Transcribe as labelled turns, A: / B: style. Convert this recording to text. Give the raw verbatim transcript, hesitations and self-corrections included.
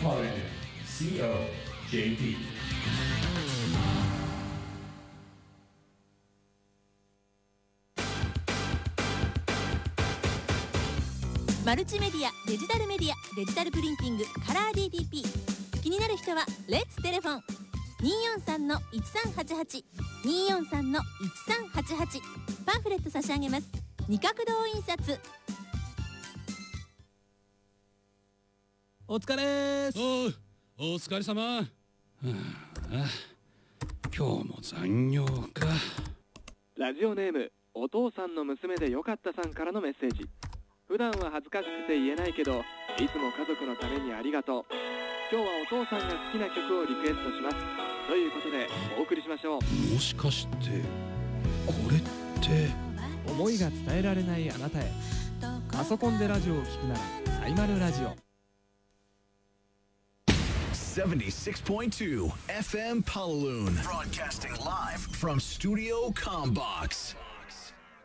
A: College シーオージェーピー。
B: マルチメディア、デジタルメディア、デジタルプリンティング、カラー ディーティーピー。 気になる人はレッツテレフォン にーよんさんのいちさんはちはち にーよんさんのいちさんはちはち。 パンフレット差し上げます。二角堂印刷。
C: お疲れーす。
D: おう、お疲れ様。はあ、今日も残業か。
E: ラジオネームお父さんの娘でよかったさんからのメッセージ。普段は恥ずかしくて言えないけど、いつも家族のためにありがとう。今日はお父さんが好きな曲をリクエストします。ということでお送りしましょう。
D: もしかしてこれって
C: 思いが伝えられないあなたへ。パソコンでラジオを聞くならサイマルラジオ。
F: seventy-six point two F M Paloon, broadcasting live from Studio Combox.